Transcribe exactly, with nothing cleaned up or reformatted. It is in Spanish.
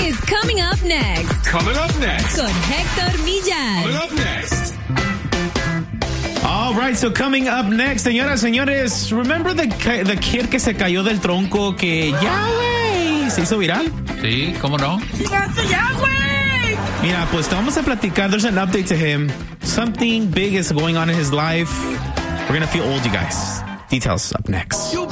is coming up next. Coming up next. Con Héctor Millar. Coming up next. All right, so coming up next, señoras, señores, remember the, the kid que se cayó del tronco que ya, güey, se hizo viral? Sí, ¿cómo no? ¡Ya, güey! Mira, pues te vamos a platicar. There's an update to him. Something big is going on in his life. We're going to feel old, you guys. Details up next.